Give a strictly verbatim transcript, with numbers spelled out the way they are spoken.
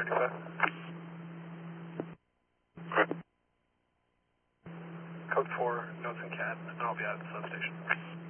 ninety-five. Code four, notes and cat, and I'll be at the substation.